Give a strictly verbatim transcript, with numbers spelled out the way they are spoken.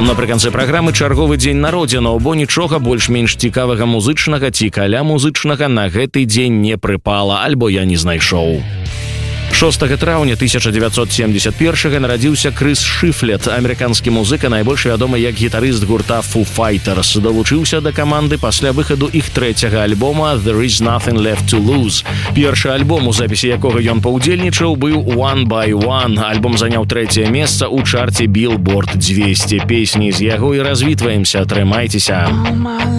Напрыканцы праграмы чарговы дзень народзінаў, бо нічога больш-менш цікавага музычнага ці каля музычнага на гэты дзень не прыпала, альбо я не знайшоў. шостага траўня тысяча дзевяцьсот семьдесят першага нарадзіўся Крыс Шыфлет, амерыканскі музыка, найбольш вядомы як гітарыст гурта Foo Fighters. Далучыўся да каманды пасля выхаду іх трэцяга альбома «There is nothing left to lose». Першы альбом, у запісе якога ён паўдзельнічаў, быў «One by One». Альбом заняў трэцяе месца ў чарце Billboard двести. Песні з яго і развітваемся. Трымайцеся.